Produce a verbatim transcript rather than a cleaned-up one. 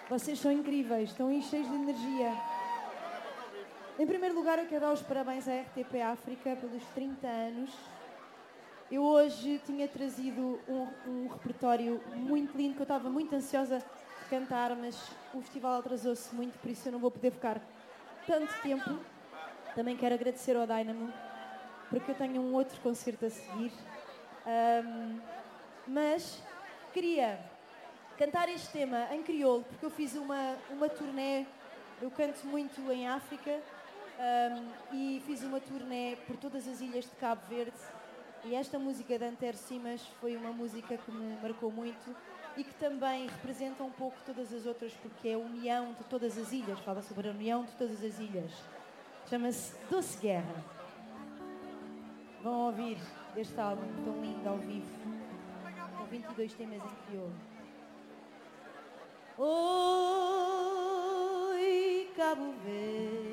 Vocês são incríveis, estão aí cheios de energia. Em primeiro lugar, eu quero dar os parabéns à R T P África pelos trinta anos. Eu hoje tinha trazido um, um repertório muito lindo, que eu estava muito ansiosa de cantar, mas o festival atrasou-se muito, por isso eu não vou poder ficar tanto tempo. Também quero agradecer ao Dynamo, porque eu tenho um outro concerto a seguir. Um, mas queria cantar este tema em crioulo, porque eu fiz uma, uma turnê, eu canto muito em África, um, e fiz uma turnê por todas as ilhas de Cabo Verde, e esta música de Antero Simas foi uma música que me marcou muito e que também representa um pouco todas as outras, porque é a união de todas as ilhas, fala sobre a união de todas as ilhas. Chama-se Doce Guerra. Vão ouvir este álbum tão lindo ao vivo, com vinte e dois temas em crioulo. Oi, Cabo Verde,